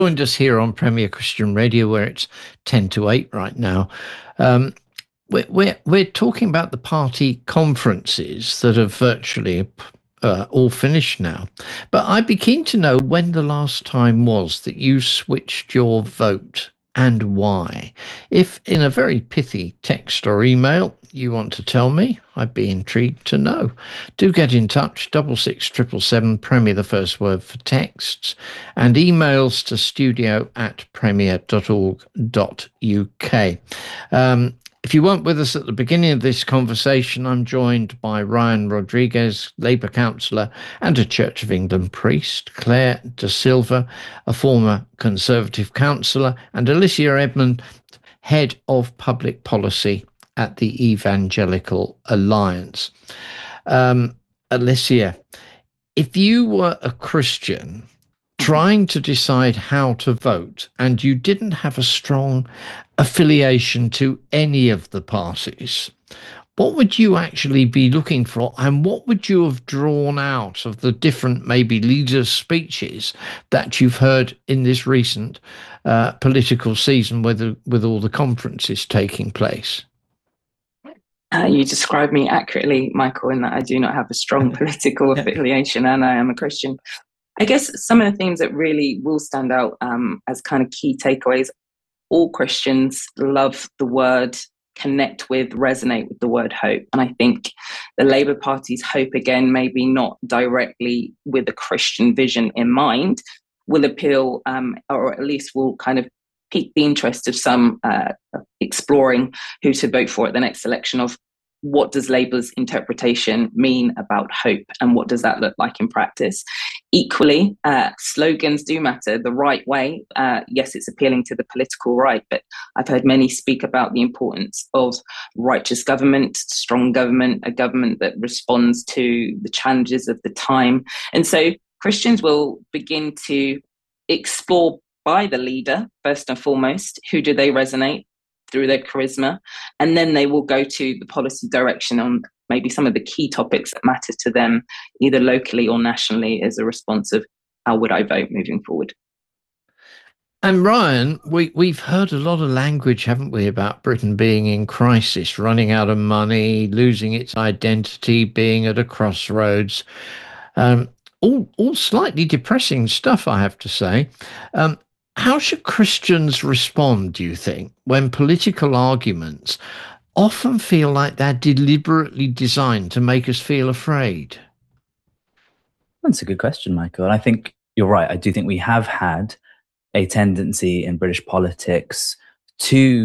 Joined us here on Premier Christian Radio, where it's 10 to 8 right now. Um, we're talking about the party conferences that have virtually all finished now. But I'd be keen to know when the last time was that you switched your vote and why. If in a very pithy text or email you want to tell me, I'd be intrigued to know. Do get in touch, 66777, Premier the first word for texts, and emails to studio@premier.org.uk. If you weren't with us at the beginning of this conversation, I'm joined by Ryan Rodriguez, Labour councillor and a Church of England priest, Claire De Silva, a former Conservative councillor, and Alicia Edmond, head of public policy at the Evangelical Alliance. Alicia, if you were a Christian trying to decide how to vote and you didn't have a strong affiliation to any of the parties, what would you actually be looking for, and what would you have drawn out of the different maybe leaders' speeches that you've heard in this recent political season with all the conferences taking place? You described me accurately, Michael, in that I do not have a strong political affiliation and I am a Christian. I guess some of the themes that really will stand out as kind of key takeaways: all Christians love the word, connect with, resonate with the word hope. And I think the Labour Party's hope, again, maybe not directly with a Christian vision in mind, will appeal, or at least will kind of pique the interest of some exploring who to vote for at the next election, of what does Labour's interpretation mean about hope and what does that look like in practice. Equally, slogans do matter. The right way, yes, it's appealing to the political right, but I've heard many speak about the importance of righteous government, strong government, a government that responds to the challenges of the time. And so Christians will begin to explore by the leader, first and foremost, who do they resonate through their charisma, and then they will go to the policy direction on maybe some of the key topics that matter to them, either locally or nationally, as a response of how would I vote moving forward. And Ryan, we've heard a lot of language, haven't we, about Britain being in crisis, running out of money, losing its identity, being at a crossroads. All slightly depressing stuff, I have to say. How should Christians respond, do you think, when political arguments often feel like they're deliberately designed to make us feel afraid? That's a good question, Michael. And I think you're right. I do think we have had a tendency in British politics to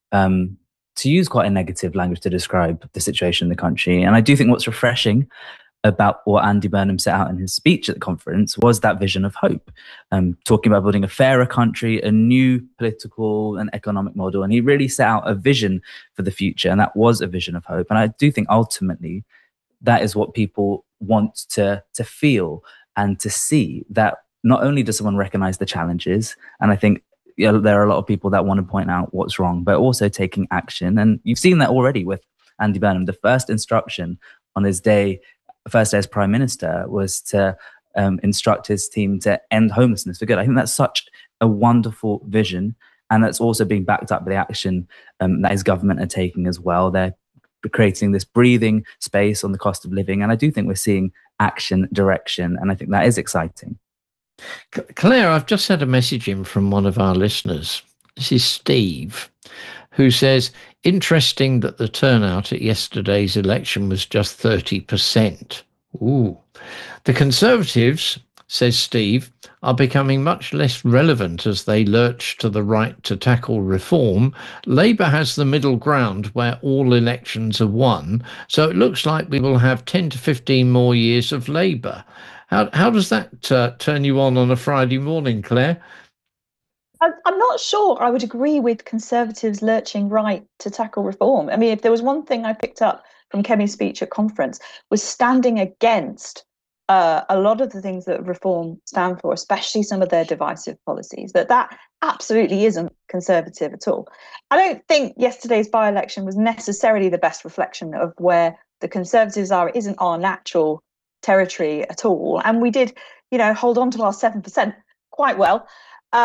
use quite a negative language to describe the situation in the country. And I do think what's refreshing about what Andy Burnham set out in his speech at the conference was that vision of hope, talking about building a fairer country, a new political and economic model. And he really set out a vision for the future, and that was a vision of hope. And I do think ultimately that is what people want to feel and to see, that not only does someone recognize the challenges, and I think there are a lot of people that want to point out what's wrong, but also taking action. And you've seen that already with Andy Burnham. The first instruction on his first day as Prime Minister was to instruct his team to end homelessness for good. I think that's such a wonderful vision, and that's also being backed up by the action that his government are taking as well. They're creating this breathing space on the cost of living, and I do think we're seeing action, direction, and I think that is exciting. Claire, I've just had a message in from one of our listeners. This is Steve, who says, interesting that the turnout at yesterday's election was just 30%. Ooh. The Conservatives, says Steve, are becoming much less relevant as they lurch to the right to tackle reform. Labour has the middle ground where all elections are won, so it looks like we will have 10 to 15 more years of Labour. How does that turn you on a Friday morning, Claire? I'm not sure I would agree with Conservatives lurching right to tackle reform. I mean, if there was one thing I picked up from Kemi's speech at conference, was standing against a lot of the things that reform stand for, especially some of their divisive policies, that absolutely isn't Conservative at all. I don't think yesterday's by-election was necessarily the best reflection of where the Conservatives are. It isn't our natural territory at all. And we did, hold on to our 7% quite well.